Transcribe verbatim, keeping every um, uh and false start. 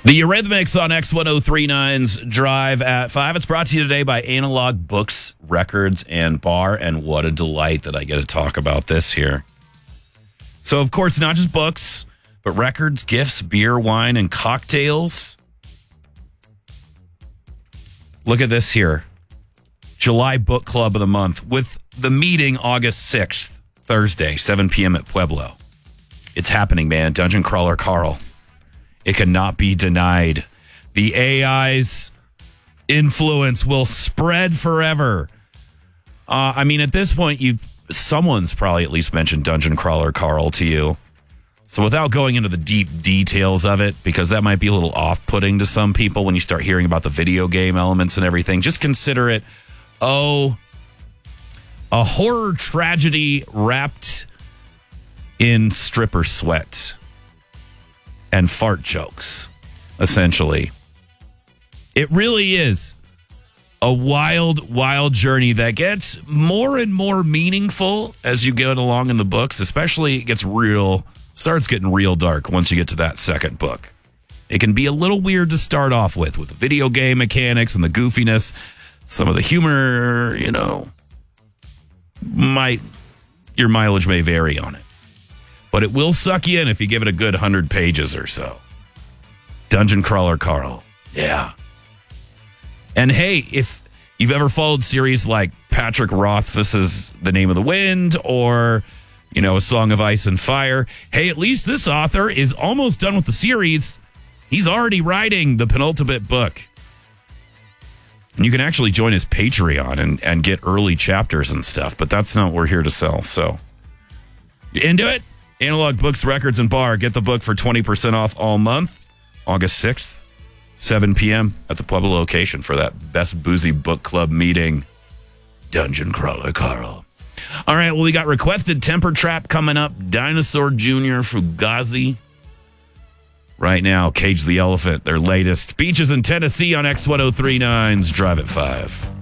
The Eurythmics on X ten thirty-nine's Drive at five. It's brought to you today by Analog Books, Records, and Bar. And what a delight that I get to talk about this here. So, of course, not just books, but records, gifts, beer, wine, and cocktails. Look at this here. July Book Club of the Month with the meeting August sixth, Thursday, seven p.m. at Pueblo. It's happening, man. Dungeon Crawler Carl. It cannot be denied. The A I's influence will spread forever. Uh, I mean, at this point, you someone's probably at least mentioned Dungeon Crawler Carl to you. So without going into the deep details of it, because that might be a little off-putting to some people when you start hearing about the video game elements and everything, just consider it, oh, a horror tragedy wrapped in stripper sweat and fart jokes, essentially. It really is a wild, wild journey that gets more and more meaningful as you get along in the books, especially it gets real, starts getting real dark once you get to that second book. It can be a little weird to start off with, with the video game mechanics and the goofiness. Some of the humor, you know, might, your mileage may vary on it. But it will suck you in if you give it a good one hundred pages or so. Dungeon Crawler Carl. Yeah. And hey, if you've ever followed series like Patrick Rothfuss's The Name of the Wind or, you know, A Song of Ice and Fire, hey, at least this author is almost done with the series. He's already writing the penultimate book. And you can actually join his Patreon and, and get early chapters and stuff, but that's not what we're here to sell. So, you into it? Analog Books, Records, and Bar. Get the book for twenty percent off all month. August sixth, seven p.m. at the Pueblo location for that best boozy book club meeting. Dungeon Crawler Carl. All right, well, we got Requested Temper Trap coming up. Dinosaur Junior Fugazi. Right now, Cage the Elephant, their latest. Beaches in Tennessee on X ten thirty-nine's Drive at five.